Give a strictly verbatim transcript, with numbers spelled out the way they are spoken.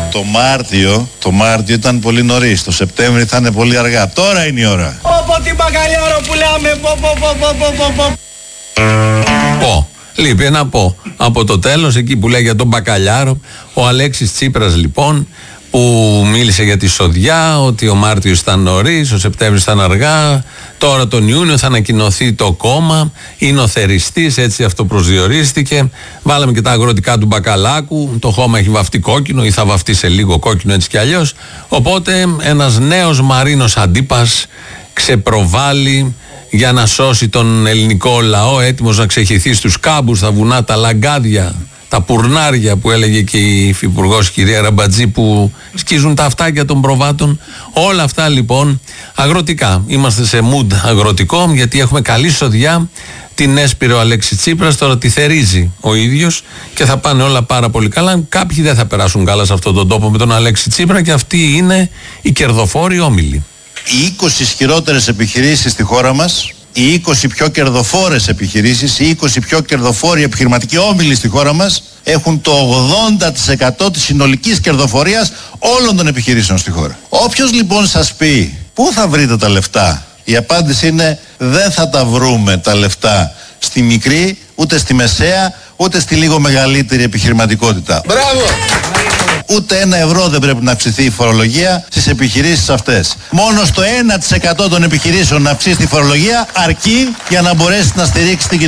Το Μάρτιο, το Μάρτιο ήταν πολύ νωρίς, το Σεπτέμβρη θα είναι πολύ αργά. Τώρα είναι η ώρα. Όπω την μπακαλιάρο που λέμε, πω πω πω πω πω πω. Πω. Λείπει ένα πω. Από το τέλος, εκεί που λέει για τον μπακαλιάρο, ο Αλέξης Τσίπρας λοιπόν, που μίλησε για τη σοδιά, ότι ο Μάρτιος ήταν νωρίς, ο Σεπτέμβρης ήταν αργά, τώρα τον Ιούνιο θα ανακοινωθεί το κόμμα, είναι ο θεριστής, έτσι αυτό προσδιορίστηκε. Βάλαμε και τα αγροτικά του μπακαλάκου, το χώμα έχει βαφτεί κόκκινο ή θα βαφτεί σε λίγο κόκκινο έτσι κι αλλιώς. Οπότε ένας νέος Μαρίνος Αντίπας ξεπροβάλλει για να σώσει τον ελληνικό λαό, έτοιμος να ξεχυθεί στους κάμπους, στα βουνά, τα λαγκάδια, τα πουρνάρια που έλεγε και η υφυπουργός κυρία Ραμπατζή, που σκίζουν τα αυτάκια των προβάτων. Όλα αυτά λοιπόν αγροτικά. Είμαστε σε mood αγροτικό, γιατί έχουμε καλή σοδιά. Την έσπηρε ο Αλέξης Τσίπρας, τώρα τη θερίζει ο ίδιος και θα πάνε όλα πάρα πολύ καλά. Κάποιοι δεν θα περάσουν καλά σε αυτόν τον τόπο με τον Αλέξη Τσίπρα, και αυτοί είναι οι κερδοφόροι όμιλοι. Οι είκοσι ισχυρότερες επιχειρήσεις στη χώρα μας, οι είκοσι πιο κερδοφόρες επιχειρήσεις, οι είκοσι πιο κερδοφόροι επιχειρηματικοί όμιλοι στη χώρα μας έχουν το ογδόντα τοις εκατό της συνολικής κερδοφορίας όλων των επιχειρήσεων στη χώρα. Όποιος λοιπόν σας πει πού θα βρείτε τα λεφτά, η απάντηση είναι δεν θα τα βρούμε τα λεφτά στη μικρή, ούτε στη μεσαία, ούτε στη λίγο μεγαλύτερη επιχειρηματικότητα. Μπράβο! Ούτε ένα ευρώ δεν πρέπει να αυξηθεί η φορολογία στις επιχειρήσεις αυτές. Μόνο στο ένα τοις εκατό των επιχειρήσεων να αυξήσει τη φορολογία αρκεί για να μπορέσει να στηρίξει την κοινωνία.